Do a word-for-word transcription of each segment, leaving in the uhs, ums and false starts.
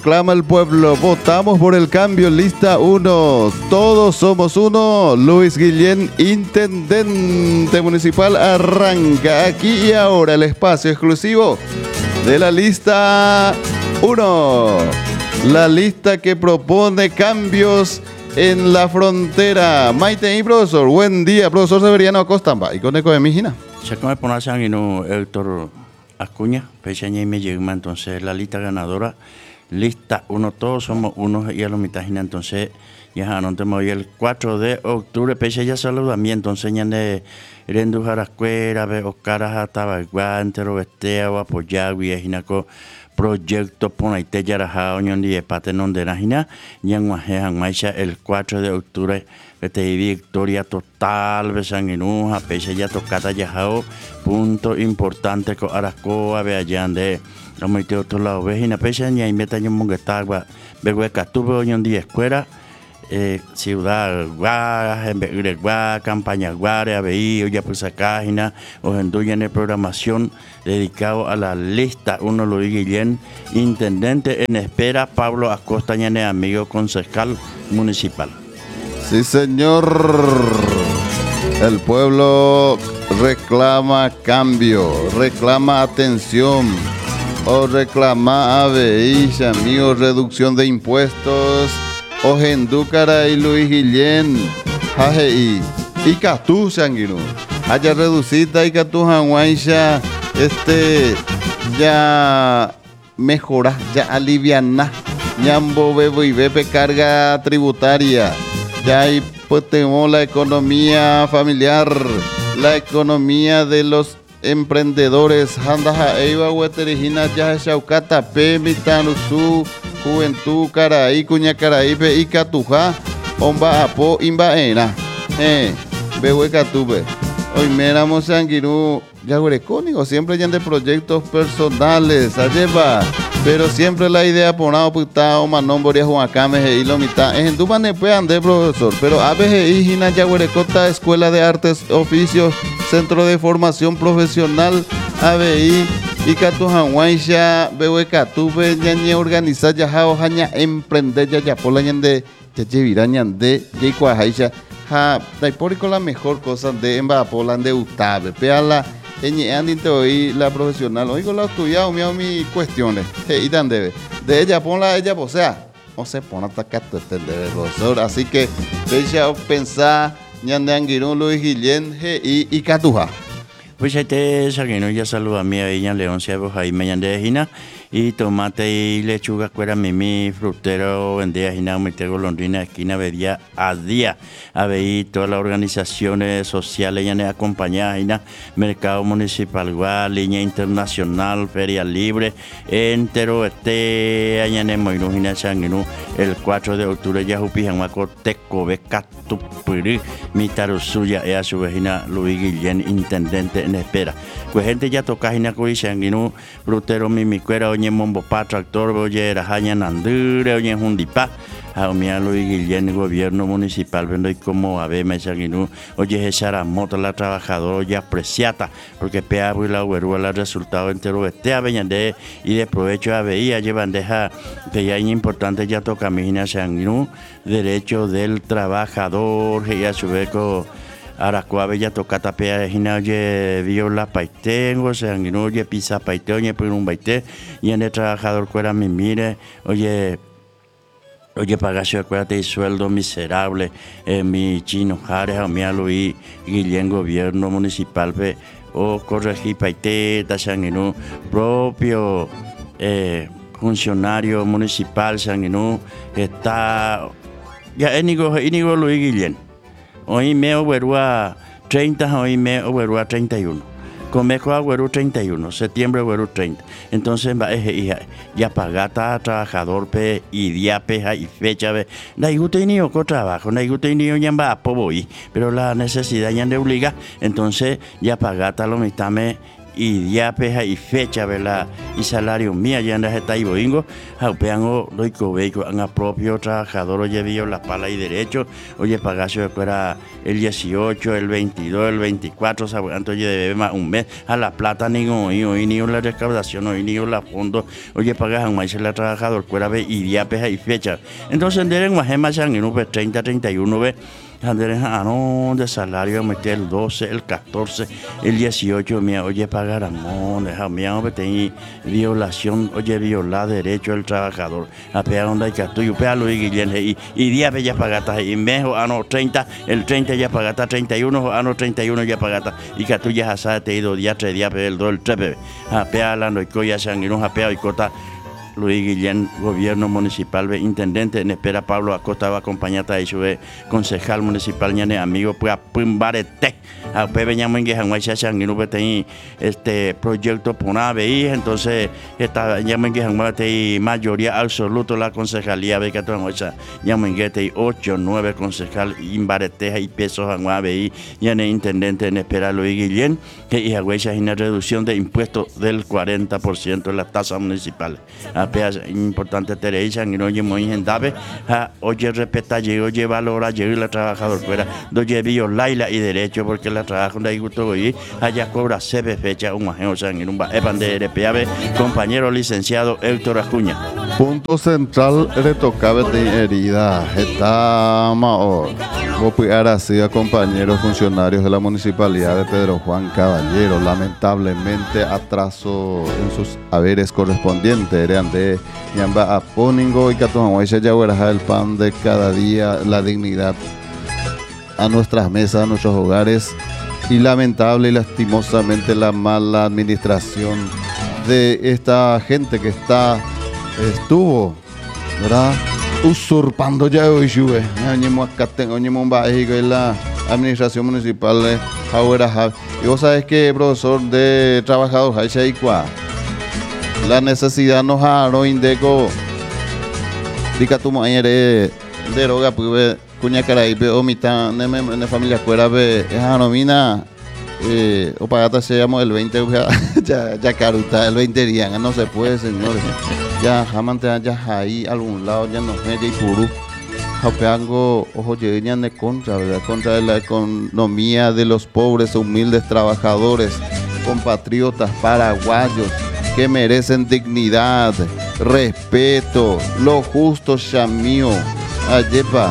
proclama el pueblo. Votamos por el cambio. Lista uno. Todos somos uno. Luis Guillén, intendente municipal, arranca aquí y ahora el espacio exclusivo de la lista uno. La lista que propone cambios en la frontera. Maite y profesor, buen día, profesor Severiano Acosta. Y con eco de mi hija. Se come por nacer y no Héctor Acuña, pequeña y me llega entonces la lista ganadora. Lista uno, todos somos uno y a la mitad, entonces ya no te moví el cuatro de octubre, pese ya saluda a mí, entonces ya de rendu jarascuera, ve oscaras hasta baguantero, vestea o apoyar, y ejinaco proyecto por ahí te yarajá, oñón y empate non de najina, ya en Guajejan Maicha el cuatro de octubre, vete victoria total, besan en uja, pese ya tocata yajao, punto importante con Arascoa, ve allá de la mitad otro lado, vejina, pese ya y meta yo mongetagua, begueca, tuve oñón de escuela. Eh, ciudad Guá, Guá, campaña Guare, A B I, ya pues acá, o en el programación dedicado a la lista uno Luis Guillén, intendente en espera, Pablo Acosta, ñane, amigo concejal municipal. Sí, señor. El pueblo reclama cambio, reclama atención, o reclama A B I, amigo, reducción de impuestos. Ojendúcara y Luis Guillén, Jajeí, y Catú Sanguino, haya reducida y Catú Janguaisha, este, ya mejora, ya aliviana, ñambo bebo y bebe carga tributaria, ya hay pues tenemos la economía familiar, la economía de los emprendedores, Handaja Eiva Hueterijina, ya Shaucata, Pemitanusu, Juventud, Caraí, Cuña Caraípe y Catujá, Omba Apo, Imbaena, eh, Behue Catube. Hoy miramos Sanguirú, Yaguarecónigo, siempre ya de proyectos personales, alleva, pero siempre la idea ponado puta o manón boria Juancame y lo mitad. En Dubane puede andar, profesor, pero A B G I, Gina Yaguarecota, Escuela de Artes, Oficios, Centro de Formación Profesional, A B I. Y Catujanguaisha, Behue Catube, ñañe organizar ya jao jaña emprender ya ya pola ñande ya llevirá ñande ya cuajaisha ja taipórico la mejor cosa de emba pola de utabe peala eñe andinte hoy la profesional oigo la estudiado mi mi cuestiones y tan debe de ella ponla ella o sea no se pone hasta cato este debe profesor así que deja pensar ñande anguirú Luis Guillén y y Catuja. Pues este Saguino ya saluda a mi ella León Ciego Jaime Yandejina y tomate y lechuga cuera mimi frutero vendía Jina mete golondrina esquina vería a día a ver todas las organizaciones sociales ya ne acompañadas Jina mercado municipal igual línea internacional feria libre entero este allá ne moinu Jina Sanguino el cuatro de octubre ya jupijan maco teco beca tupuri mitaro suya e a su vecina Luis Guillén intendente en espera. Pues gente ya toca Jina Sanguino frutero mimi cuera oye mombo pa tractor oye rajaña nandure oye jundipa a mi Luis Guillén gobierno municipal vendo y como a ver me sanguino oye esa moto la trabajadora ya apreciata porque pea y la huerua la resultado entero este a de y de provecho a veía llevan deja que ya es importante ya toca mi sanguino derecho del trabajador que ya sube con Aracuave ya toca tapea hina oye viola paitengo sanguino oye pisa paite oye por un baite y en el trabajador cuera mi mire oye oye pagacio acuérdate y sueldo miserable eh, mi chino jares a mi Luis Guillén gobierno municipal pe o corregí paite ta sanguino propio eh, funcionario municipal sanguino está ya enigo enigo Luis Guillén. Hoy me overua treinta, hoy me overua treinta y uno. Comeco agüero treinta y uno, septiembre agüero treinta. Entonces va hija ya pagata trabajador pe y día peja y fecha ve. Na igual ni oco trabajo, na igual ni ya va a poboy, pero la necesidad ya de obliga, entonces ya pagata lo mitame y diapeja y fecha, ¿verdad? Y salario mía, ya anda está y boingo, jaupeango, loico veico, a propio trabajador, oye, vio la pala y derecho, oye, pagacio que era el dieciocho, el veintidós, el veinticuatro, sabiendo, oye, debe más un mes, a la plata ni hoy, hoy ni la recaudación, hoy ni la fondo, oye, pagas a un maíz el trabajador, cuera ve y diapeja y fecha. Entonces, en Guajema, en un treinta, treinta y uno, ve. Ano de salario, meter el doce, el catorce, el dieciocho, mía, oye, pagar amor, deja mía, oye, violación, oye, violar derecho del trabajador, a pegar donde hay que tú, y pegarlo y Guillermo, y, y día ya pagata, y mejor, ano treinta, el treinta ya pagata, treinta y uno, ano treinta y uno ya pagata, y que tú ya has te ido día, tres días, el dos, el tres, a pegar la noicoya, sanguinos, a pegar y cota. Luis Guillén, gobierno municipal, ve intendente, en espera Pablo Acosta va acompañada de su concejal municipal, ñane amigo, pues a Pumbarete, a Pepe Ñamen que Hanway Shashan, y no ve este proyecto por una vez, entonces esta Ñamen que Hanway mayoría absoluta la concejalía, ve que todo Hanway Ñamen que ocho, nueve concejal, Imbareteja y pesos Hanway, ñane intendente en espera Luis Guillén, que y Hanway una reducción de impuestos del cuarenta por ciento en las tasas municipales. Apenas importante Teresa, y no oye muy gendabe, oye respeta, oye valora, oye la trabajador fuera, oye vio laila y derecho, porque la trabajo de ahí gusto hoy, allá cobra sebe fecha, un majeo sang en un epan de R P A B, compañero licenciado Héctor Acuña. Punto central retocable de herida, está maor. Vos pudiera así a compañeros funcionarios de la municipalidad de Pedro Juan Caballero, lamentablemente atraso en sus haberes correspondientes, eran de Ñamba a Póningo y Catonahuaycha Yahueraja, el pan de cada día, la dignidad a nuestras mesas, a nuestros hogares, y lamentable y lastimosamente la mala administración de esta gente que está, estuvo, ¿verdad?, usurpando ya hoy sube la administración municipal de Jahueraja. Y vos sabés que, profesor de trabajador la necesidad nos hará indeco dica tu mañere de roga pues cuña caraibe o mitad de familia fuera be nomina eh, o pagata se llama el veinte ya ya caruta el veinte días no se puede, señores. Ya jamás te hayas ahí algún lado, ya no me y puru. Japeango, ojo, llegan de contra, ¿verdad? Contra de la economía de los pobres, humildes trabajadores, compatriotas paraguayos que merecen dignidad, respeto, lo justo, chamío, ayepa.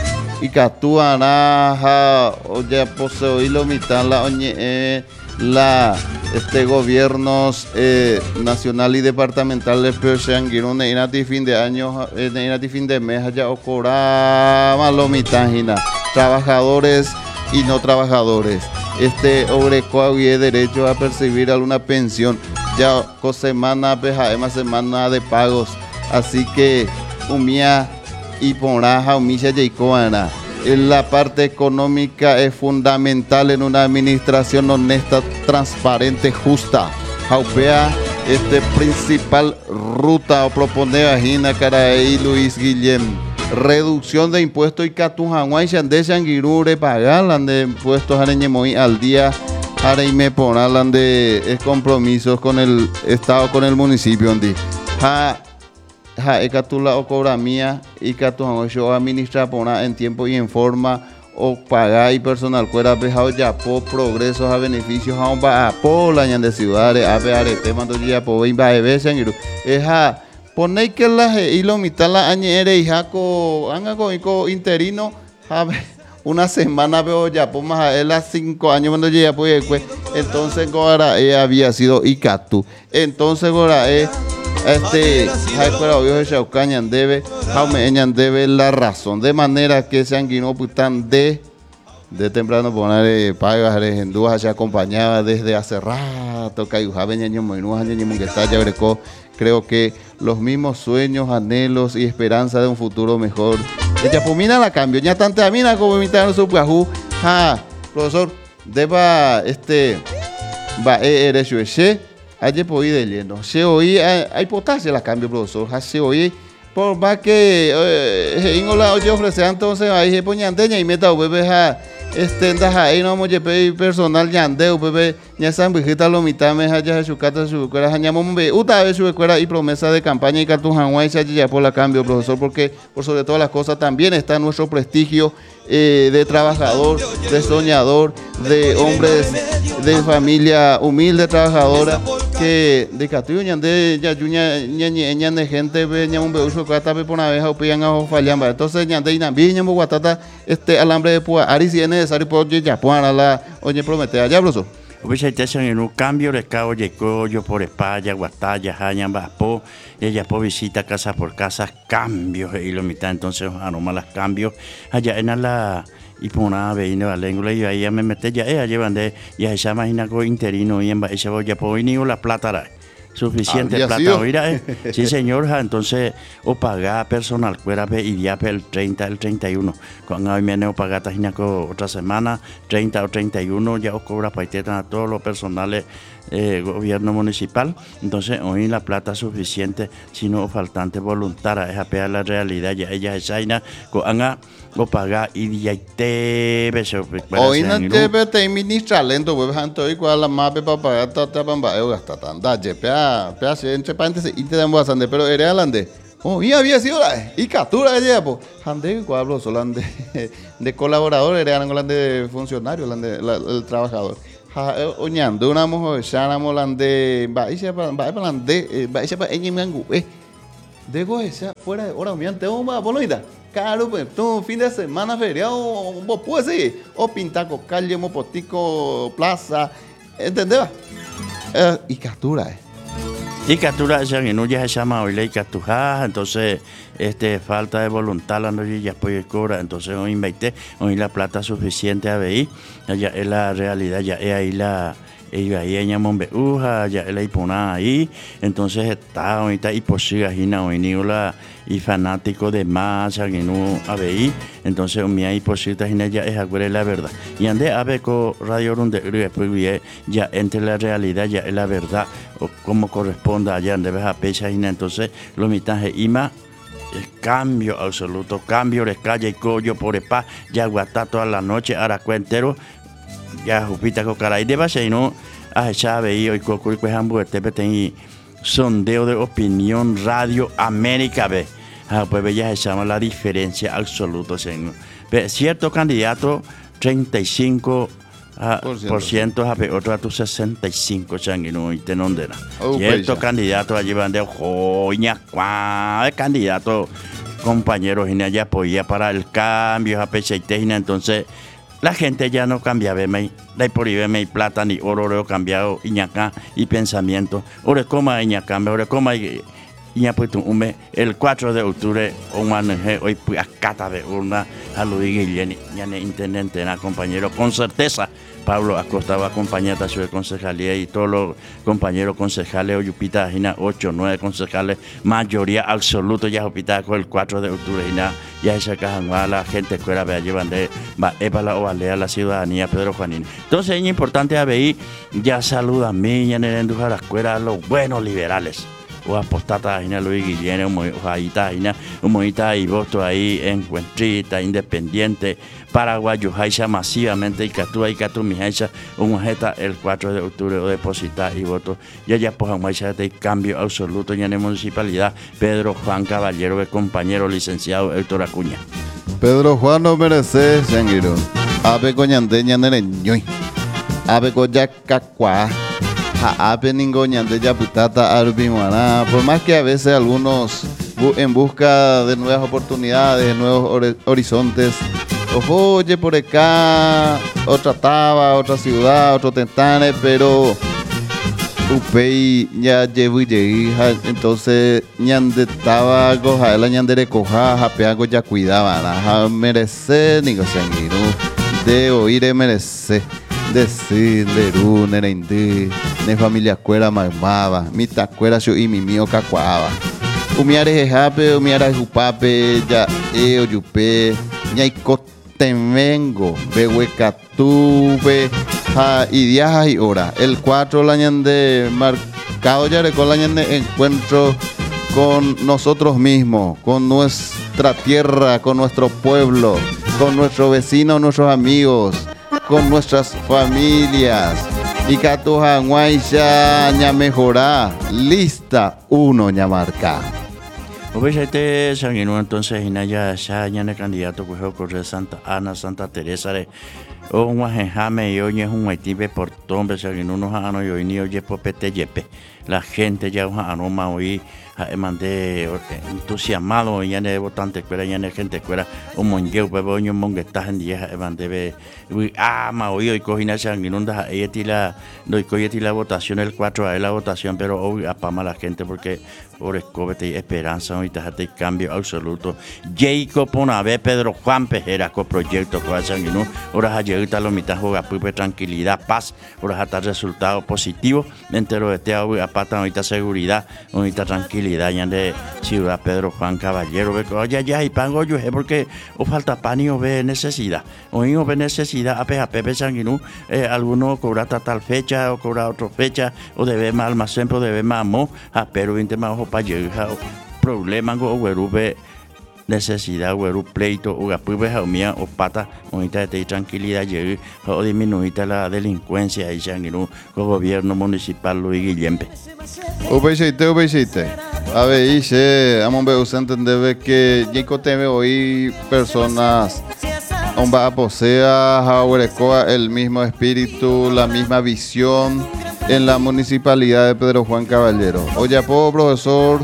Y catúa anaja, oye, poseo y lo mitad la oñe, eh, la este gobiernos eh, nacional y departamental de Peosanguirón de inati fin de año eh, de inati fin de mes ya ocurra malomitágina trabajadores y no trabajadores este obreco había derecho a percibir alguna pensión ya con semana peja más semana de pagos, así que umía y ponaja umilla yaicoana. La parte económica es fundamental en una administración honesta, transparente, justa. Jaupea este principal ruta o propone Agina Caraí Luis Guillén. Reducción de impuestos y Catujanguay Shandé Shanguirure pagalan de impuestos areñemoy al día. Areime ponalan de compromisos con el Estado, con el municipio. Andi. Ja, Ja, ecatula o cobra mía y catuan yo administra pona en tiempo y en forma o pagar y personal cuera pejado ya por progresos a beneficios a un ba a pola ñan de ciudades a ver te mando ya por veinte veces en eja ponéis que la y lo mitad la añere y jaco anga con interino a ver una semana veo ya por más a él a cinco años cuando llega pues entonces ahora ella había sido icatu entonces ahora es este Jaipera Obvio Chaucañan debe Jaume Eñan debe la razón de manera que se anguinó putan de de temprano poner pagas en dudas se acompañaba desde hace rato Cayujabe ñaño moinúa ñaño que está ya brecó. Creo que los mismos sueños, anhelos y esperanza de un futuro mejor ella pomina la cambio ya tanta mina como imitar su pajú ja profesor deba este va eres ayer por de lleno, se oí, hay potasio la cambio, profesor, se oí, por más que en la oye ofrecer entonces ahí se ponían teña y meta bebé ja, este ahí no vamos a personal yandeo bebé ña sambijita lo mitad me haya chucata su cuera hañamos be uta vez su cuera y promesa de campaña y cartu hanwai se ya por la cambio, profesor, porque por sobre todas las cosas también está nuestro prestigio eh, de trabajador, de soñador, de hombre de, de familia humilde, trabajadora, que de catuyo ñande ya yuña ñañe ñande gente be ña un be uso cuata be por una vez o pian a fallamba. Entonces ñande y nambi ñamo guatata este alambre de pua ari si es necesario por ya puan a la oye promete allá, profesor. Pues ahí te hacen en un cambio de cabo, yo por España, Guatalla, Jañan, Baspo, ella por visita casa por casa, cambios y lo mitad, entonces anomalas las cambios, allá en la y por una vez no la lengua y ahí ya me mete ya ella llevan de ya se imagina con interino y en ese voy ya por ni la plata suficiente Había plata sido. oíra, eh. Sí señor, ja, entonces o pagar personal cuera y ya el treinta, el treinta y uno cuando hoy me o pagar tajina otra semana treinta o treinta y uno ya os cobra paiteta a todos los personales eh, gobierno municipal, entonces hoy la plata suficiente sino faltante voluntaria es apear la realidad ya ella es aina con o pagar y ya te beso hoy no te ve te ministra lento pues anto y cual la más para pagar tata pamba eu gasta tanta je pea pea se entre paréntesis y te dan bastante pero era alande oh y había sido la y captura ya pues ande cual hablo solande de colaborador era alande de funcionario alande el trabajador oñando una mujer sana molande va y se va va alande va y se va en mangu eh dejo esa fuera de hora mi ante un va bonita. Claro, pues, todo fin de semana feriado, vos puedes seguir, o pintaco calle, mopotico, plaza, ¿entendés? Eh, y captura, eh. Y captura esa que no ya se llama hoy ley captura, entonces este falta de voluntad la noche ya pues cobra, entonces hoy invité, hoy la plata suficiente a ver, ya es la realidad, ya es ahí la ellos ahí en Yamombe Uja, ya él ahí pona ahí, entonces está ahorita y posible gina hoy ni la y fanático de más que no a ver entonces mi ahí posible gina ya es acuerda la verdad y ande a ver con radio donde después ya entre la realidad ya es la verdad o como corresponda allá donde ves a pecha gina entonces lo mitad y más el cambio absoluto cambio de calle y collo por espa ya aguanta toda la noche ahora cuentero ya Jupita Cocara y de base no a esa veía y coco y pues ambos te peten sondeo de opinión radio América ve ah pues ya se llama la diferencia absoluta señor cierto candidato treinta y cinco ah, por ciento a otro a tu sesenta y cinco sanguino y tenondera oh, cierto candidato allí van de joña cuá candidato compañeros y ya apoya para el cambio a pecha y tejina entonces la gente ya no cambia, veme, la por y veme y plata ni oro, oro cambiado, iñacá y pensamiento. Ore coma iñacá, ore coma y iñapuito ume, el cuatro de octubre, un maneje hoy pues acata de urna, a Luis Guillén, ya ne intendente, na compañero, con certeza. Pablo Acosta va a acompañar a su concejalía y todos los compañeros concejales, Oyupita, Gina, ocho, nueve concejales, mayoría absoluta, ya Oyupita con el cuatro de octubre, Gina, ya esa caja, la gente fuera, vea, llevan de, va, epa la ovalea, la ciudadanía, Pedro Juanín. Entonces es importante a ver, ya saluda a mí, ya en el enduja la escuela, los buenos liberales. O apostata Gina Luis Guillén, o Jaita Gina, un monita y voto ahí en Cuentrita, Independiente, Paraguayo, Jaiza masivamente, y Catúa y Catú, mi Jaiza, un jeta el cuatro de octubre, o depositar y voto. Ya ya pues Jaiza de cambio absoluto ya en la municipalidad, Pedro Juan Caballero, el compañero licenciado Héctor Acuña. Pedro Juan no merece, Sanguiro. Ave coñandeña nereñoy. Ave coyacacuá. Ape ningoñante ya putata arbimuana, por más que a veces algunos bu en busca de nuevas oportunidades, de nuevos horizontes, ojo, oye por acá, otra taba, otra ciudad, otro tentane, pero upei ya llevo y llegué, entonces ñande taba coja la ñandere coja, japeago ya cuidaba, na merece ningoñanguino, de oír merece. De sí, de ru, de reindí, de familia cuera mamaba, mi tacuera yo y mi mío cacuaba. Umiare jape, umiare jupape, ya eo yupe, ya y cotemengo, behuecatube, ja y días y hora. El cuatro la ñande marcado ya con la ñande encuentro con nosotros mismos, con nuestra tierra, con nuestro pueblo, con nuestros vecinos, nuestros amigos, con nuestras familias, Y Catuja Guaisha, ña mejorá. Lista uno, ña marca. Pues este sanguíneo entonces ya ya ya el candidato que ocurre Santa Ana, Santa Teresa de o un guajejame y hoy es un haitibe por tombe sanguíneo unos anos y hoy ni oye popete yepe. La gente ya un aroma hoy mandé entusiasmado ya ne votante cuera ya ne gente cuera un monjeo bebo un mongueta en día mandé ah ma hoy hoy cogina sanguíneo da etila doy coyeti la votación el cuatro a la votación pero hoy apama la gente porque por escobete esperanza ahorita hay cambio absoluto. Jacob Ponave Pedro Juan Pejera con proyecto con sanguíneo ahora ahorita lo mitad juega pues tranquilidad paz ahora hasta resultado positivo entero de te apata ahorita seguridad ahorita tranquilidad ya de ciudad Pedro Juan Caballero ve oye ya y pango yo es porque o falta pan y o ve necesidad o o ve necesidad a peja pepe sanguíneo eh, alguno cobra tal fecha o cobra otra fecha o debe más almacén o debe más mo a pero inte más o para llegar problema go o ve necesidad o pleito o pues mía o pata ahorita de tranquilidad llegue o disminuir la delincuencia y sanguíneo con gobierno municipal Luis Guillempe. Ubecheite, ubecheite. A ver, dice, vamos a ver, usted entender que Jacob teme hoy personas hombre posea Jaurecoa el mismo espíritu, la misma visión en la municipalidad de Pedro Juan Caballero. Oye, po, profesor,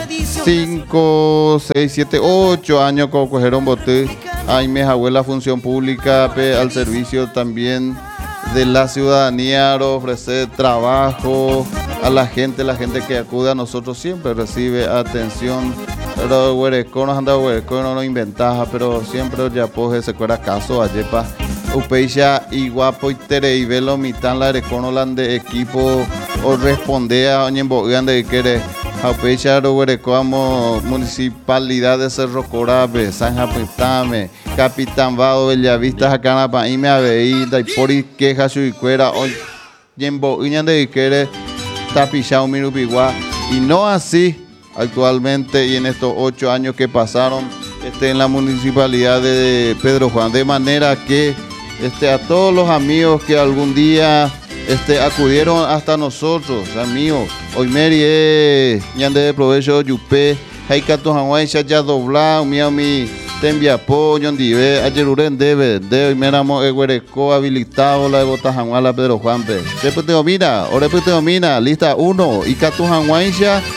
cinco, seis, siete, ocho años como cogieron bote. Ay, mi abuela función pública pe, al servicio también de la ciudadanía, ofrecer trabajo a la gente, la gente que acude a nosotros siempre recibe atención. Pero Huereco nos anda Huereco no nos inventaja, pero siempre ya poje se cuera caso ayepa. Upeixa y guapo y tere y velo mitan la reconolan de equipo o respondea oñembo de que Upeixa Huereco amo municipalidad de Cerro Corabe, San Japitame, Capitán Vado, Bellavista, Jacanapa, y me aveída y por y queja su y cuera hoy yembo de que tapichao mirupigua y no así actualmente y en estos ocho años que pasaron este, en la municipalidad de Pedro Juan, de manera que este, a todos los amigos que algún día este, acudieron hasta nosotros, amigos, hoy Mary, ñande de provecho, Yupe, Haikato Hawaii, ya doblado, mi mi Tembiapo, Yondive, Ayeruren debe, de hoy meramos Eguereco habilitado la de Botajanguala Pedro Juan P. Después te domina, o después te domina, lista uno, y Catu Hawaii,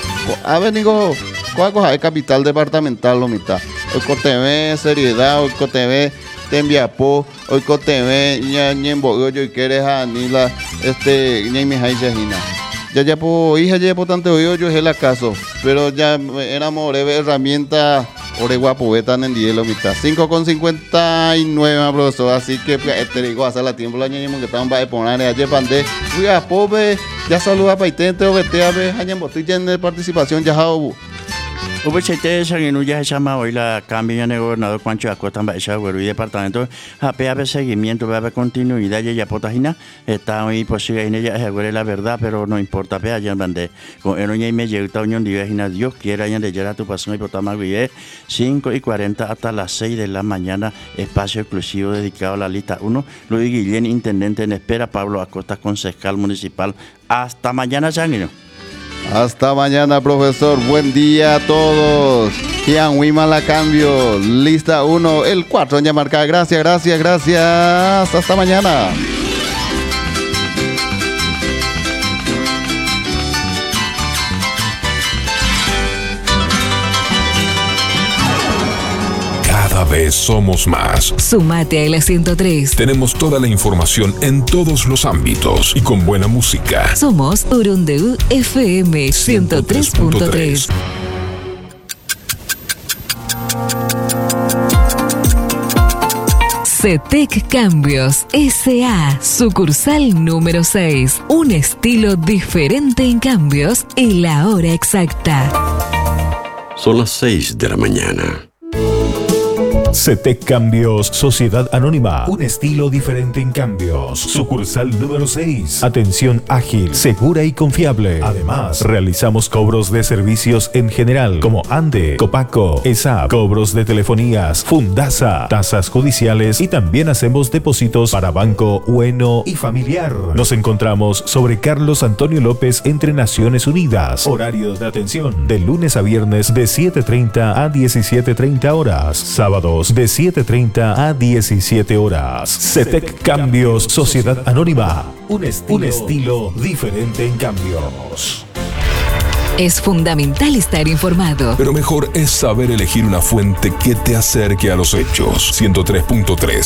a ver, digo, ¿cuál cosa es capital departamental, lo mitad? Hoy Coteve, seriedad, hoy Coteve, Tembiapo, hoy Coteve, Ñembo, yo y quieres a Nila, este, Ñemi Haisha Hina. Ya, ya, po, hija, ya, por tanto, yo, yo es el acaso, pero ya éramos breve herramienta, ore guapo, vetan en diez, lo mitad. cinco con cincuenta y nueve, profesor, así que, pues, te digo, hace la tiempo, la ñembo que estaban para poner, ayer pandé, fui a pobre, ya saluda para itente, o vete a ver, Ñembo, estoy ya en participación, ya, jabu. Ubechete sanguíneo ya se llama hoy la cambio ya el gobernador Juancho Acosta en Baixada Güero y departamento a ver seguimiento, a ver continuidad y ya potagina está hoy posible en ella es la verdad pero no importa pe allá bande con el y me llega unión divina Dios quiera ya de llegar a tu pasión y potama guille cinco y cuarenta hasta las seis de la mañana espacio exclusivo dedicado a la lista uno Luis Guillén intendente en espera Pablo Acosta concejal municipal hasta mañana sanguíneo. Hasta mañana, profesor. Buen día a todos. Kian Wima la cambio. Lista uno, el cuatro ya marca. Gracias, gracias, gracias. Hasta mañana. Cada vez somos más. Sumate a la ciento tres. Tenemos toda la información en todos los ámbitos y con buena música. Somos Urundeu F M ciento tres punto tres. CETEC Cambios S A, sucursal número seis. Un estilo diferente en cambios y la hora exacta. Son las seis de la mañana. CETEC Cambios, Sociedad Anónima. Un estilo diferente en cambios. Sucursal número seis. Atención ágil, segura y confiable. Además, realizamos cobros de servicios en general, como ANDE, Copaco, ESAP, cobros de telefonías, Fundasa, tasas judiciales y también hacemos depósitos para banco, bueno y familiar. Nos encontramos sobre Carlos Antonio López entre Naciones Unidas. Horario de atención de lunes a viernes de siete treinta a diecisiete treinta horas. Sábados de siete treinta a diecisiete horas. CETEC Cambios, Sociedad Anónima. Un estilo, un estilo diferente en cambios. Es fundamental estar informado. Pero mejor es saber elegir una fuente que te acerque a los hechos. ciento tres punto tres